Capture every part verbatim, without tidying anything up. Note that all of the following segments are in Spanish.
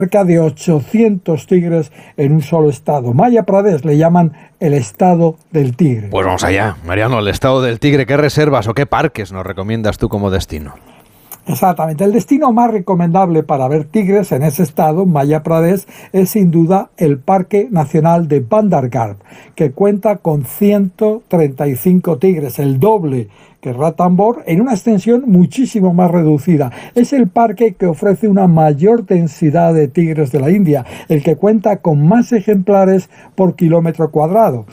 cerca de ochocientos tigres en un solo estado. Madhya Pradesh le llaman el estado del tigre. Pues vamos allá, Mariano, el estado del tigre. ¿Qué reservas o qué parques nos recomiendas tú como destino? Exactamente. El destino más recomendable para ver tigres en ese estado, Madhya Pradesh, es sin duda el Parque Nacional de Bandhargarh, que cuenta con ciento treinta y cinco tigres, el doble que Ranthambore, en una extensión muchísimo más reducida. Es el parque que ofrece una mayor densidad de tigres de la India, el que cuenta con más ejemplares por kilómetro cuadrado.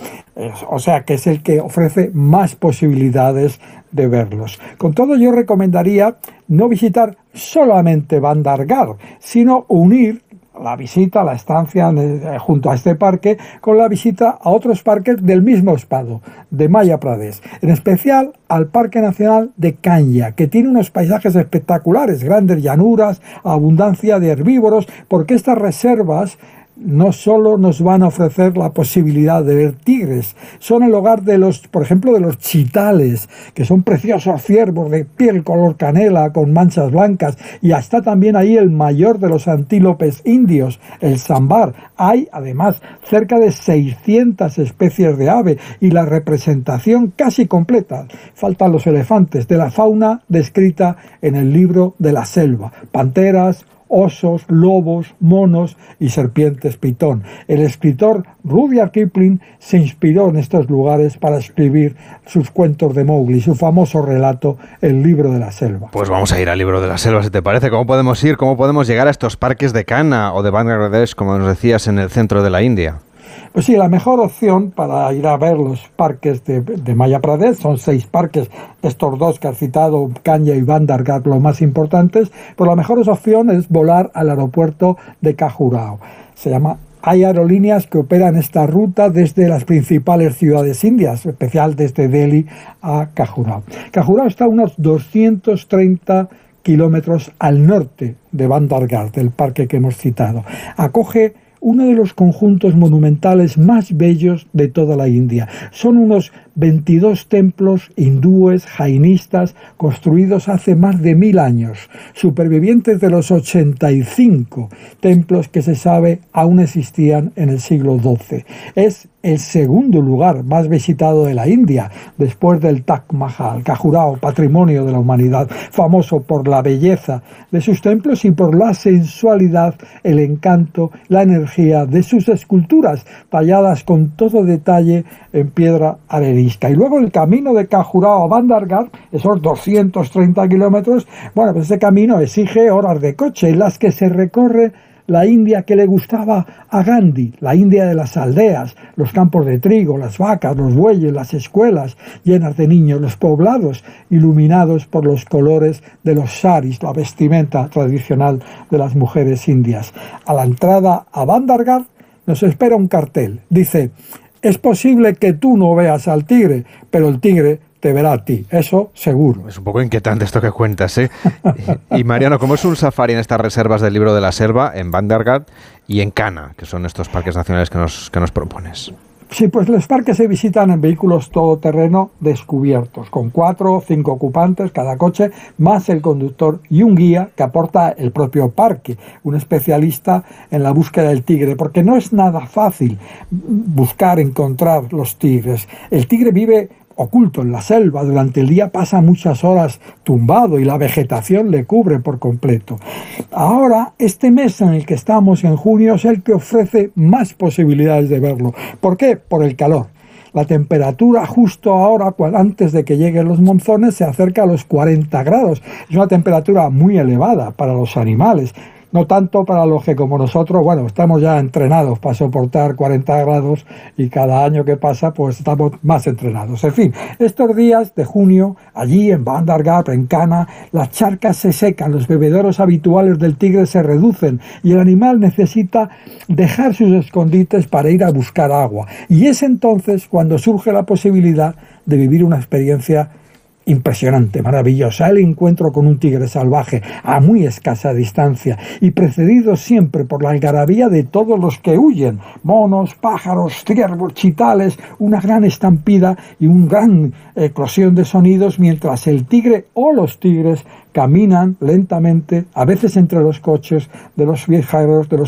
O sea, que es el que ofrece más posibilidades de verlos. Con todo, yo recomendaría no visitar solamente Bandhargarh, sino unir la visita, la estancia junto a este parque, con la visita a otros parques del mismo estado, de Madhya Pradesh, en especial al Parque Nacional de Kanya, que tiene unos paisajes espectaculares, grandes llanuras, abundancia de herbívoros, porque estas reservas no solo nos van a ofrecer la posibilidad de ver tigres, son el hogar de los, por ejemplo, de los chitales, que son preciosos ciervos de piel color canela con manchas blancas, y está también ahí el mayor de los antílopes indios, el sambar. Hay además cerca de seiscientas especies de ave y la representación casi completa, faltan los elefantes, de la fauna descrita en el libro de la selva, panteras, osos, lobos, monos y serpientes pitón. El escritor Rudyard Kipling se inspiró en estos lugares para escribir sus cuentos de Mowgli, su famoso relato, El libro de la selva. Pues vamos a ir al libro de la selva, si te parece. ¿Cómo podemos ir? ¿Cómo podemos llegar a estos parques de Kanha o de Bangladesh, como nos decías, en el centro de la India? Pues sí, la mejor opción para ir a ver los parques de, de Madhya Pradesh, son seis parques, estos dos que has citado, Kanya y Bandhargarh, los más importantes, pues la mejor opción es volar al aeropuerto de Khajuraho. Se llama Hay aerolíneas que operan esta ruta desde las principales ciudades indias, en especial desde Delhi a Khajuraho. Khajuraho está a unos doscientos treinta kilómetros al norte de Bandhargarh, del parque que hemos citado. Acoge uno de los conjuntos monumentales más bellos de toda la India. Son unos veintidós templos hindúes jainistas construidos hace más de mil años, supervivientes de los ochenta y cinco templos que se sabe aún existían en el siglo doce. Es el segundo lugar más visitado de la India, después del Taj Mahal. Khajuraho, patrimonio de la humanidad, famoso por la belleza de sus templos y por la sensualidad, el encanto, la energía de sus esculturas, talladas con todo detalle en piedra arenisca. Y luego el camino de Khajuraho a Bandhargarh, esos doscientos treinta kilómetros, bueno, pues ese camino exige horas de coche, en las que se recorre la India que le gustaba a Gandhi, la India de las aldeas, los campos de trigo, las vacas, los bueyes, las escuelas llenas de niños, los poblados iluminados por los colores de los saris, la vestimenta tradicional de las mujeres indias. A la entrada a Bandhargarh nos espera un cartel. Dice: es posible que tú no veas al tigre, pero el tigre te verá a ti, eso seguro. Es un poco inquietante esto que cuentas, ¿eh? Y Mariano, ¿cómo es un safari en estas reservas del libro de la selva, en Bandhargarh y en Kanha, que son estos parques nacionales que nos, que nos propones? Sí, pues los parques se visitan en vehículos todoterreno descubiertos, con cuatro o cinco ocupantes cada coche, más el conductor y un guía que aporta el propio parque, un especialista en la búsqueda del tigre, porque no es nada fácil buscar, encontrar los tigres. El tigre vive oculto en la selva, durante el día pasa muchas horas tumbado y la vegetación le cubre por completo. Ahora, este mes en el que estamos, en junio, es el que ofrece más posibilidades de verlo. ¿Por qué? Por el calor. La temperatura justo ahora, antes de que lleguen los monzones, se acerca a los cuarenta grados. Es una temperatura muy elevada para los animales. No tanto para los que, como nosotros, bueno, estamos ya entrenados para soportar cuarenta grados y cada año que pasa, pues estamos más entrenados. En fin, estos días de junio, allí en Bandhargarh, en Kanha, las charcas se secan, los bebederos habituales del tigre se reducen y el animal necesita dejar sus escondites para ir a buscar agua. Y es entonces cuando surge la posibilidad de vivir una experiencia impresionante, maravillosa. El encuentro con un tigre salvaje a muy escasa distancia y precedido siempre por la algarabía de todos los que huyen, monos, pájaros, ciervos, chitales, una gran estampida y una gran eclosión de sonidos mientras el tigre o los tigres caminan lentamente, a veces entre los coches de los viajeros, de los